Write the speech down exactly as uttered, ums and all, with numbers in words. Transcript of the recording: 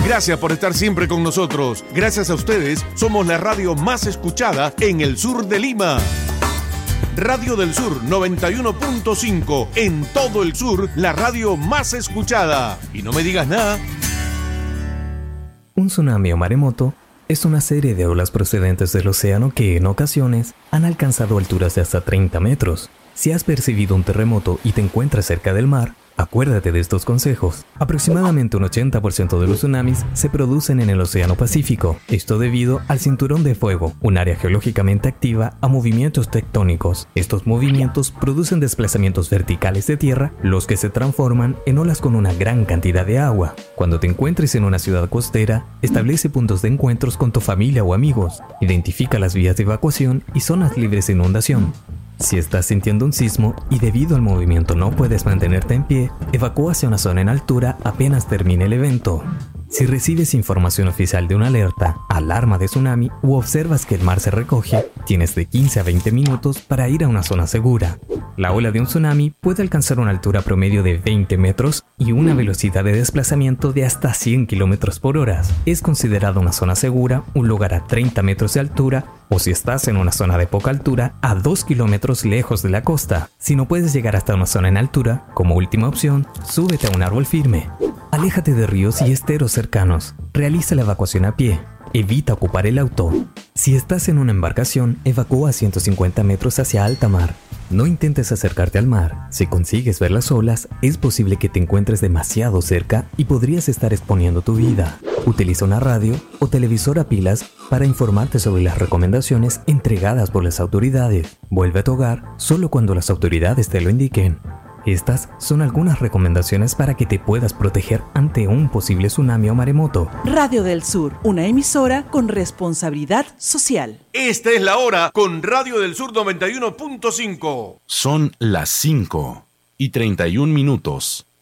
Gracias por estar siempre con nosotros. Gracias a ustedes, somos la radio más escuchada en el sur de Lima. Radio del Sur noventa y uno punto cinco. En todo el sur, la radio más escuchada. Y no me digas nada. Un tsunami o maremoto es una serie de olas procedentes del océano que, en ocasiones, han alcanzado alturas de hasta treinta metros. Si has percibido un terremoto y te encuentras cerca del mar, acuérdate de estos consejos. Aproximadamente un ochenta por ciento de los tsunamis se producen en el Océano Pacífico. Esto debido al cinturón de fuego, un área geológicamente activa a movimientos tectónicos. Estos movimientos producen desplazamientos verticales de tierra, los que se transforman en olas con una gran cantidad de agua. Cuando te encuentres en una ciudad costera, establece puntos de encuentros con tu familia o amigos. Identifica las vías de evacuación y zonas libres de inundación. Si estás sintiendo un sismo y debido al movimiento no puedes mantenerte en pie, evacúa hacia una zona en altura apenas termine el evento. Si recibes información oficial de una alerta, alarma de tsunami u observas que el mar se recoge, tienes de quince a veinte minutos para ir a una zona segura. La ola de un tsunami puede alcanzar una altura promedio de veinte metros y una velocidad de desplazamiento de hasta cien kilómetros por hora. Es considerada una zona segura un lugar a treinta metros de altura, o si estás en una zona de poca altura, a dos kilómetros lejos de la costa. Si no puedes llegar hasta una zona en altura, como última opción, súbete a un árbol firme. Aléjate de ríos y esteros cercanos. Realiza la evacuación a pie. Evita ocupar el auto. Si estás en una embarcación, evacúa a ciento cincuenta metros hacia alta mar. No intentes acercarte al mar. Si consigues ver las olas, es posible que te encuentres demasiado cerca y podrías estar exponiendo tu vida. Utiliza una radio o televisor a pilas para informarte sobre las recomendaciones entregadas por las autoridades. Vuelve a tu hogar solo cuando las autoridades te lo indiquen. Estas son algunas recomendaciones para que te puedas proteger ante un posible tsunami o maremoto. Radio del Sur, una emisora con responsabilidad social. Esta es la hora con Radio del Sur noventa y uno punto cinco. Son las cinco y treinta y un minutos.